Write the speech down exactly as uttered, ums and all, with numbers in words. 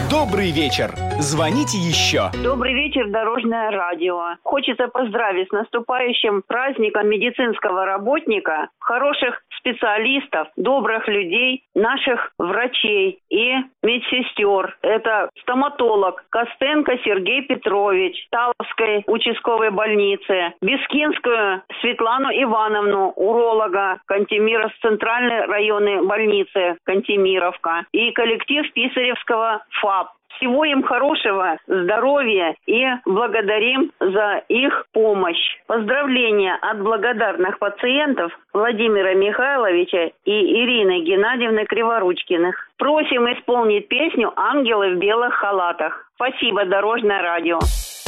Добрый вечер. Звоните еще. Добрый вечер, Дорожное радио. Хочется поздравить с наступающим праздником медицинского работника, хороших специалистов, добрых людей, наших врачей и медсестер. Это стоматолог Костенко Сергей Петрович, Таловской участковой больницы, Бескинскую Светлану Ивановну, уролога Кантемиров, Центральной районной больницы Кантемировка и коллектив Писаревского ФАП. Всего им хорошего, здоровья и благодарим за их помощь. Поздравления от благодарных пациентов Владимира Михайловича и Ирины Геннадьевны Криворучкиных. Просим исполнить песню «Ангелы в белых халатах». Спасибо, Дорожное радио.